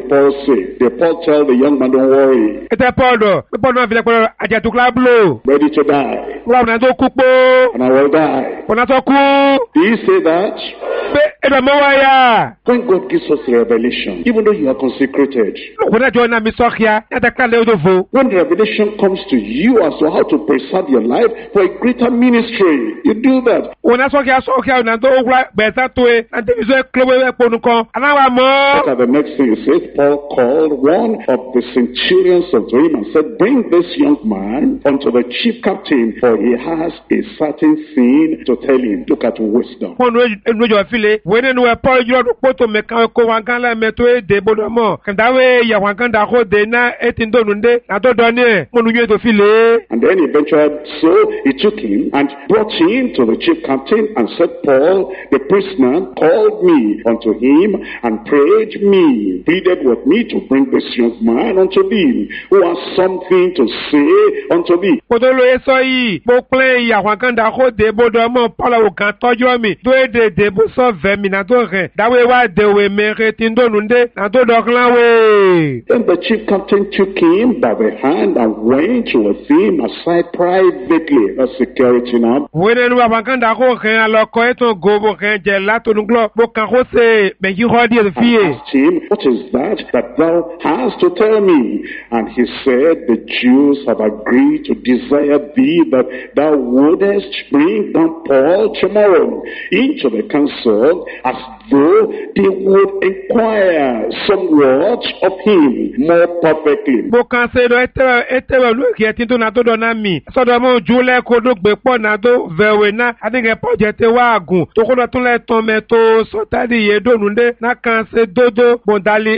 Paul say? Did Paul tell the young man, don't worry, Ete Paulo, Paulo vile kwa ajatukla blo. ready to die, Wala unazo kupo, and I will die? unazo ku. Did he say that? Be eda mawaya. When God gives us the revelation, even though you are consecrated, Kuna joina misokia, atakla leo dovo. when the revelation comes to you as to how to preserve your life for a greater ministry, you do that. Unasokia unazo ugla beta tuwe, ante vizwe klowe ponuko. Anawa mo. Look at the next thing it says. Paul called one of the centurions unto him and said, bring this young man unto the chief captain, for he has a certain thing to tell him. Look at wisdom. Pono enujo afile. Wene nuwe Paul juro poto meka ko wangala metwe de bodomo. Kandawe ya wanganda ho de na etindo nunde. Nato doni monu yue to file. And then eventually, so he took him and brought him to the chief captain and said, Paul, the prisoner, called me unto him and prayed me, pleaded with me to bring this young man unto thee, who has something to say unto thee. Podolo eso yi. Bo play ya wanganda ho de bodomo. Paul ukan tojo mi. Doe de bo so vemi na do re. Dawe wa de we mere tindo nunde. Na do doklan we. Then the chief captain took him by the hand and went with him aside privately. That's security now. Wene nuwa wanganda ho re aloko eto gobo re je lato nunglo. Bo kan ho se me yi ho di And fiye. asked him, what is that thou hast to tell me? And he said, the Jews have agreed to desire thee that thou wouldest bring down Paul tomorrow into the council, as though they would inquire somewhat of him more perfectly. Bo kan se do etewe luki etinto na do na mi. So do mo jule ko do gbe po na do vewe na. Adinge po jete wa agun. To ko do tun le ton me to so tadi ye do nunde. Na kan se dodo bondali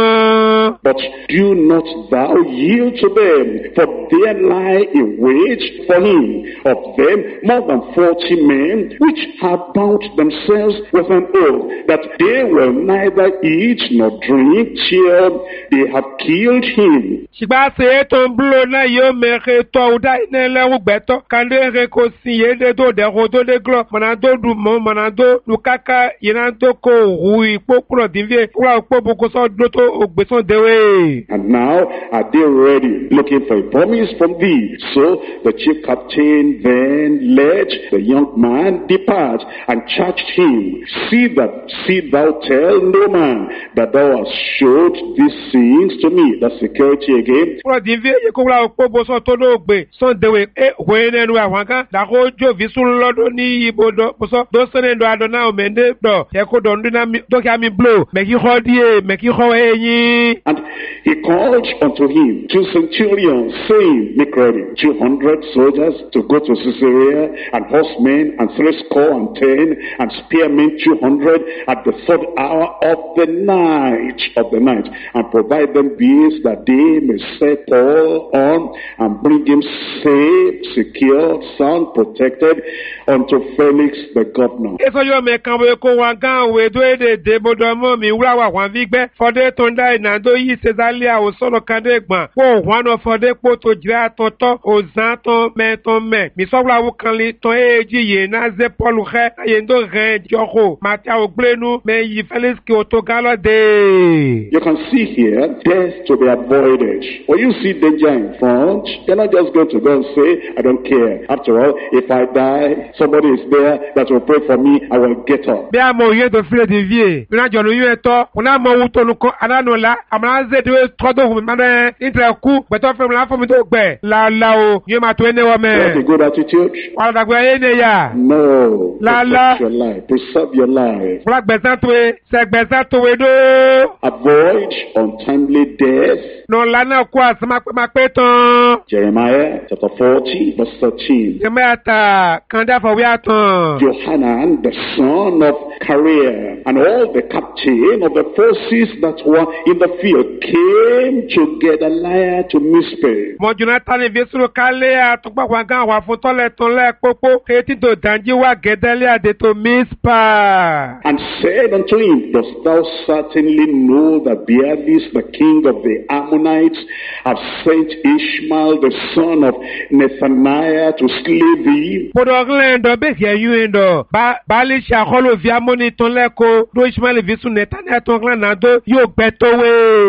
etan. But do not thou yield to them, for there lie in wait for him of them more than 40 men, which have bound themselves with an oath, that they will neither eat nor drink till they have killed him. Shigba se eton blo na yo mere to uda ine le ugbeto. Kande re ko siye de do de rodo de glo. Manado du mo manado lukaka yenanto ko hui popro divie. Ura popo ko so doto ogbeson dewe. And now are they ready, looking for a promise from thee? So the chief captain then let the young man depart and charged him, see thou tell no man that thou hast showed these things to me. That's security again. Ura divie ye ko ura popo so todo ogbe. Son dewe e wene nu awanga. Da ko jo visul lodo ni ibodo. Poso do sene do adona o mende do. Ye ko do ndina mi do ki ami blow. Meki hodie, meki ho enyi. And he called unto him 2 centurions, saying, make ready 200 soldiers to go to Caesarea, and horsemen, and 70 and spearmen 200 at the 3rd hour of the night, and provide them beasts that they may set Paul on and bring him safe, secure, sound, protected unto Felix the governor. Eso yo me kamwe ko wangan we do de bodomo mi wura wa wan vigbe fode tonda ina do yi Cesaria o solo kande gban wo wan no fode po to jira toto o zan to me mi so wura wo kan li ton eji ye na ze Paul re ye ndo re joko mata o glenu me yi Felix ki o to galo de. You can see here death to be avoided. When you see danger in front, you're not just going to go and say, I don't care. After all, if I die, somebody is there that will pray for me, I will get up. Be amo ye to file de vie. Una jonu ye to, una mo wuto nu ko anano la, amana ze de todo hu mane intre ku, beto fe la fo mi to gbe. La o, ye ma to ene wo me. That's a good attitude. Wala da gbe ene ya. No. La Protect your life. Preserve your life. Wala gbe san to e, se gbe san to we do. Avoid untimely death. No la na ku asma pe ma pe tan. Jeremiah chapter 40 verse 13. Jeremiah ta kanda fo wi atan. Johanan, the son of Kareah, and all the captain of the forces that were in the field came to Gedaliah to Mizpeh. Mo Jonathan vesuro kale atugba wangan wa fun tole ton le popo eti to danji wa Gedalia de to Mizpah. And said unto him, dost thou certainly know that Beavis, the king of the Ammonites, have sent Ishmael, the son of Nethaniah, to slay thee? Podoglendo be yeyuendo ba li sha kholo vi amoni ton le ko do Ishmael visu Nethaniah ton glan na do yo gbetowe.